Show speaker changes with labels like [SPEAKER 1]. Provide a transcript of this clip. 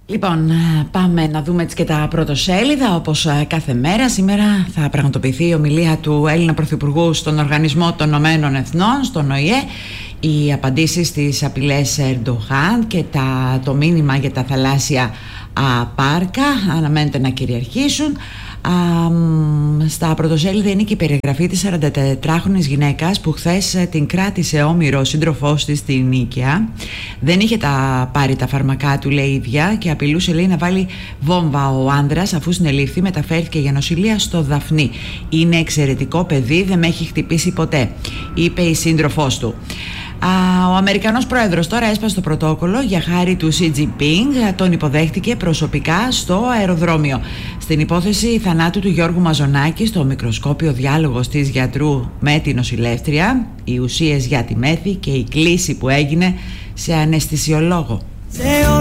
[SPEAKER 1] Λοιπόν, πάμε να δούμε έτσι και τα πρωτοσέλιδα. Όπως κάθε μέρα, σήμερα θα πραγματοποιηθεί η ομιλία του Έλληνα Πρωθυπουργού στον Οργανισμό των Ηνωμένων Εθνών, στον ΟΗΕ. Οι απαντήσεις στις απειλές Ερντογάν και το μήνυμα για τα θαλάσσια πάρκα αναμένεται να κυριαρχήσουν. Στα πρωτοσέλιδα είναι και η περιγραφή της 44χρονης γυναίκας που χθες την κράτησε όμηρο ο σύντροφός της στην Νίκαια. Δεν είχε πάρει τα φάρμακά του, λέει η ίδια, και απειλούσε, λέει, να βάλει βόμβα ο άνδρας. Αφού συνελήφθη, μεταφέρθηκε για νοσηλεία στο Δαφνί. Είναι εξαιρετικό παιδί, δεν με έχει χτυπήσει ποτέ, είπε η σύντροφός του. Ο Αμερικανός πρόεδρος τώρα έσπασε το πρωτόκολλο για χάρη του Xi Jinping. Τον υποδέχτηκε προσωπικά στο αεροδρόμιο. Στην υπόθεση θανάτου του Γιώργου Μαζονάκη, στο μικροσκόπιο διάλογος της γιατρού με την νοσηλεύτρια, οι ουσίες για τη μέθη και η κλήση που έγινε σε αναισθησιολόγο.